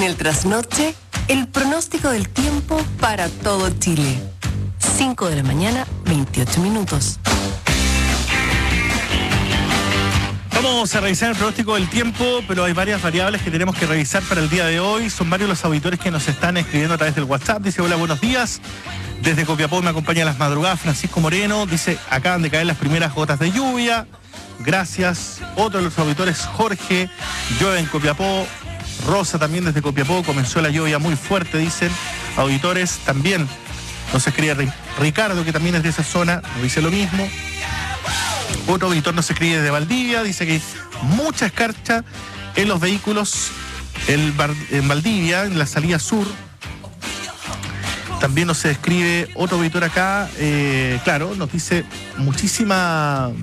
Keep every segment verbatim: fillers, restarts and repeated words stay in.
En el trasnoche, el pronóstico del tiempo para todo Chile. cinco de la mañana, veintiocho minutos. Vamos a revisar el pronóstico del tiempo, pero hay varias variables que tenemos que revisar para el día de hoy. Son varios los auditores que nos están escribiendo a través del WhatsApp. Dice, hola, buenos días. Desde Copiapó me acompaña a las madrugadas Francisco Moreno. Dice, acaban de caer las primeras gotas de lluvia. Gracias. Otro de los auditores, Jorge, llueve en Copiapó. Rosa también desde Copiapó, comenzó la lluvia muy fuerte, dicen auditores. También nos escribe Ricardo, que también es de esa zona, dice lo mismo. Otro auditor nos escribe desde Valdivia, dice que hay mucha escarcha en los vehículos en Valdivia, en la salida sur. También nos escribe otro auditor acá, eh, claro, nos dice muchísima,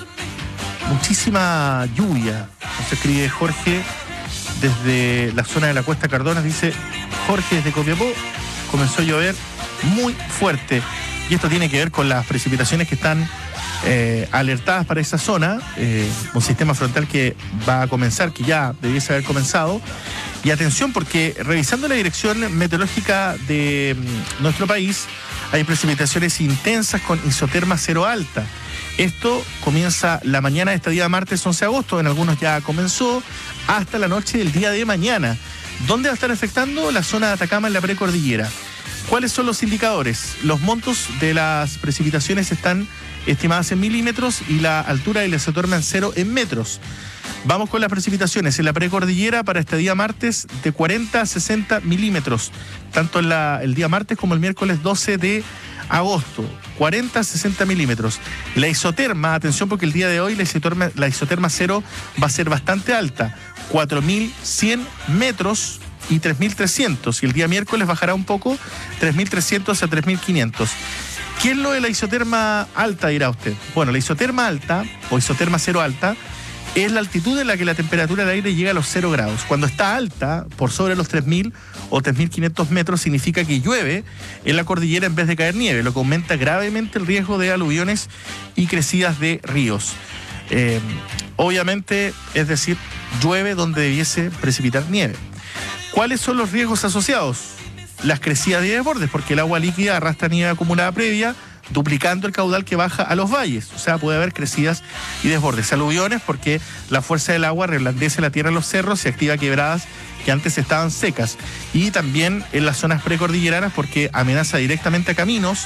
muchísima lluvia. Nos escribe Jorge desde la zona de la Cuesta Cardona, dice Jorge desde Copiapó, comenzó a llover muy fuerte. Y esto tiene que ver con las precipitaciones que están eh, alertadas para esa zona, eh, un sistema frontal que va a comenzar, que ya debiese haber comenzado. Y atención, porque revisando la dirección meteorológica de mm, nuestro país, hay precipitaciones intensas con isoterma cero alta. Esto comienza la mañana de este día martes once de agosto, en algunos ya comenzó, hasta la noche del día de mañana. ¿Dónde va a estar afectando? La zona de Atacama en la precordillera. ¿Cuáles son los indicadores? Los montos de las precipitaciones están estimadas en milímetros y la altura del isoterma en cero en metros. Vamos con las precipitaciones. En la precordillera para este día martes de cuarenta a sesenta milímetros, tanto en la, el día martes como el miércoles doce de agosto, cuarenta a sesenta milímetros. La isoterma, atención porque el día de hoy la isoterma, la isoterma cero va a ser bastante alta, cuatro mil cien metros y tres mil trescientos, y el día miércoles bajará un poco, tres mil trescientos a tres mil quinientos. ¿Qué es lo de la isoterma alta, dirá usted? Bueno, la isoterma alta o isoterma cero alta es la altitud en la que la temperatura del aire llega a los cero grados. Cuando está alta, por sobre los tres mil o tres mil quinientos metros, significa que llueve en la cordillera en vez de caer nieve, lo que aumenta gravemente el riesgo de aluviones y crecidas de ríos. Eh, obviamente, es decir, llueve donde debiese precipitar nieve. ¿Cuáles son los riesgos asociados? Las crecidas de desbordes, porque el agua líquida arrastra nieve acumulada previa, duplicando el caudal que baja a los valles. O sea, puede haber crecidas y desbordes. Aluviones, porque la fuerza del agua reblandece la tierra en los cerros y activa quebradas que antes estaban secas. Y también en las zonas precordilleranas, porque amenaza directamente a caminos,